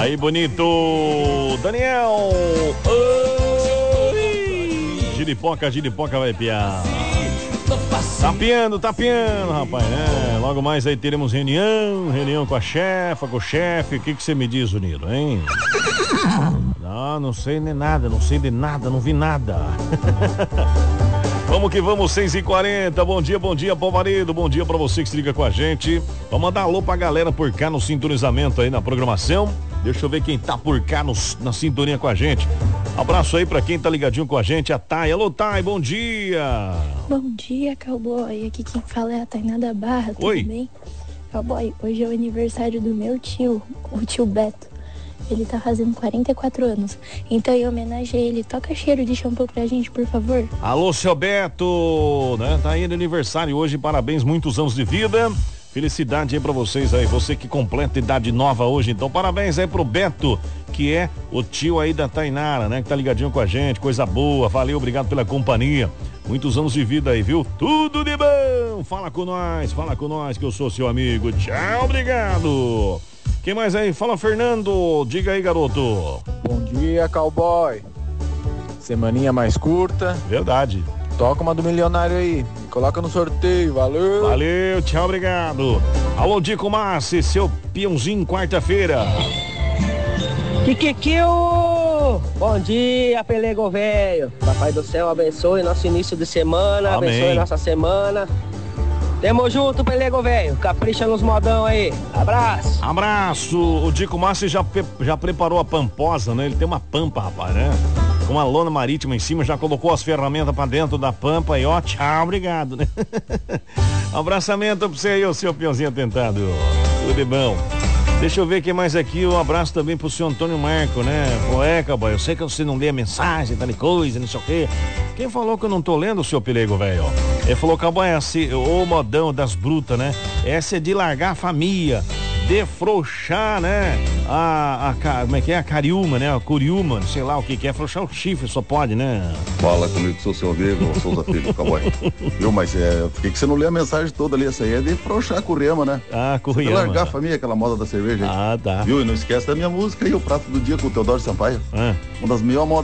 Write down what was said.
Aí, bonito. Daniel. Oi. Giripoca vai piar. Tá piando, rapaz, né? Logo mais aí teremos reunião com a chefa, com o chefe. O que você me diz, Unido, hein? Não sei nem nada, não sei de nada, não vi nada. Vamos que vamos, 6h40. Bom dia, bom marido. Bom dia pra você que se liga com a gente. Vamos mandar alô pra galera por cá no sintonizamento aí na programação. Deixa eu ver quem tá por cá na sintonia com a gente. Abraço aí pra quem tá ligadinho com a gente, a Thay. Alô, Thay, bom dia. Bom dia, cowboy. Aqui quem fala é a Tainá da Barra, tudo bem? Cowboy, hoje é o aniversário do meu tio, o tio Beto. Ele tá fazendo 44 anos. Então, em homenagem a ele, toca cheiro de shampoo pra gente, por favor. Alô, seu Beto, né? Tá aí no aniversário hoje, parabéns, muitos anos de vida. Felicidade aí pra vocês aí, você que completa idade nova hoje, então parabéns aí pro Beto, que é o tio aí da Tainara, né? Que tá ligadinho com a gente, coisa boa, valeu, obrigado pela companhia. Muitos anos de vida aí, viu? Tudo de bom! Fala com nós, que eu sou seu amigo. Tchau, obrigado! Quem mais aí? Fala, Fernando. Diga aí, garoto. Bom dia, cowboy. Semaninha mais curta. Verdade. Toca uma do milionário aí. Me coloca no sorteio. Valeu. Valeu, tchau, obrigado. Alô, Dico Massi, seu peãozinho, quarta-feira. Kikikio! Bom dia, pelego velho. Papai do céu abençoe nosso início de semana. Amém. Abençoe nossa semana. Tamo junto, pelego velho. Capricha nos modão aí. Abraço. Abraço. O Dico Massi já preparou a pamposa, né? Ele tem uma pampa, rapaz, né? Com uma lona marítima em cima, já colocou as ferramentas pra dentro da pampa e ó, tchau, obrigado, né? Abraçamento pra você aí, o seu peãozinho atentado. Tudo de bom. Deixa eu ver quem mais aqui, um abraço também pro seu Antônio Marco, né? Pô, boy, eu sei que você não lê a mensagem, tal coisa, não sei o quê. Quem falou que eu não tô lendo, o seu pelego, velho? Ele falou, cowboy, o modão das brutas, né? Essa é de largar a família, defrouxar, né? Como é que é? A cariúma, né? A curiúma, sei lá o que é, afrouxar o chifre, só pode, né? Fala comigo, sou seu amigo, Souza Filho, cowboy. Viu, mas por que você não lê a mensagem toda ali? Essa aí é de afrouxar a curiama, né? Ah, curiama. Largar a família, aquela moda da cerveja. Ah, tá. Viu? E não esquece da minha música aí, o prato do dia com o Teodoro Sampaio. Ah. Uma das melhores modas